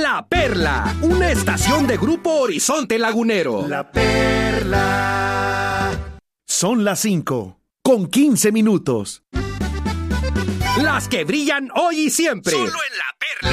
La Perla, una estación de Grupo Horizonte Lagunero. La Perla. Son las 5:15. Las que brillan hoy y siempre. Solo en La Perla.